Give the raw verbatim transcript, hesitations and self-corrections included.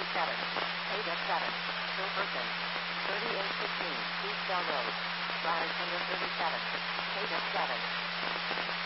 thirty-seven. eight F seven. Silverton. thirty-eight fifteen. East Bell Road. Drive number thirty-seven. eight F seven.